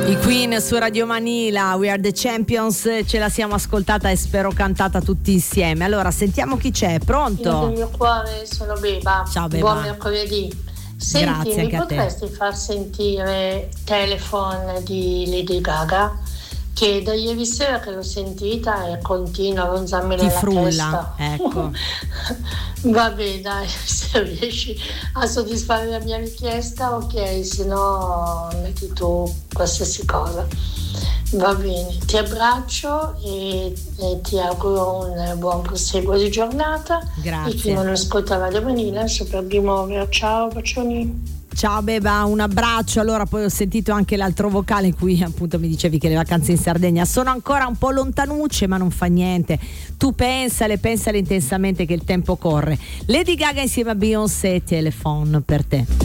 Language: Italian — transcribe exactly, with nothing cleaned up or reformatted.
I Queen su Radio Manila, We Are The Champions, ce la siamo ascoltata e spero cantata tutti insieme. Allora sentiamo chi c'è, pronto? Io del mio cuore sono Beba. Ciao Beba. Buon mercoledì. Senti, Grazie, mi anche a te. potresti far sentire Telephone di Lady Gaga? Che da ieri sera che l'ho sentita e continua a ronzarmi Ti la frulla, testa. ecco. Vabbè, dai, se riesci a soddisfare la mia richiesta, ok, se no metti tu qualsiasi cosa. Va bene, ti abbraccio e, e ti auguro un buon proseguo di giornata. Grazie. E chi non ascolta Radio Manila, Super Bimover. Ciao, bacioni. Ciao Beba, un abbraccio. Allora, poi ho sentito anche l'altro vocale in cui appunto mi dicevi che le vacanze in Sardegna sono ancora un po' lontanucce, ma non fa niente. Tu pensale, pensale intensamente che il tempo corre. Lady Gaga insieme a Beyoncé, Telephone per te.